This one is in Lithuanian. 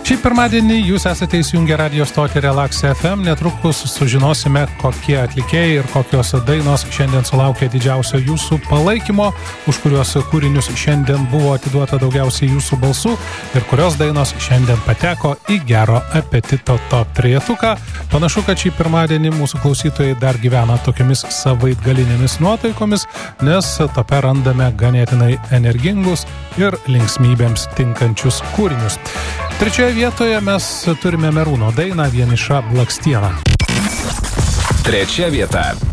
Šį pirmadienį jūs esate įsijungę radio stotį Relax FM. Netrukus sužinosime, kokie atlikėjai ir kokios dainos šiandien sulaukia didžiausio jūsų palaikymo, už kuriuos kūrinius šiandien buvo atiduota daugiausiai jūsų balsų ir kurios dainos šiandien pateko į gero apetito top trejetuką. Panašu, kad šį pirmadienį mūsų klausytojai dar gyvena tokiamis savaitgalinėmis nuotaikomis, nes tope randame ganėtinai energingus ir linksmybėms tinkančius kūrinius. Trečioje vietoje mes turime Merūno dainą Vieniša blakstiena. Trečia vieta.